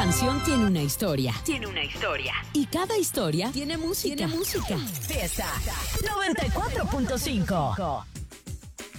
canción tiene una historia. Tiene una historia. Y cada historia tiene música. Fiesta 94.5.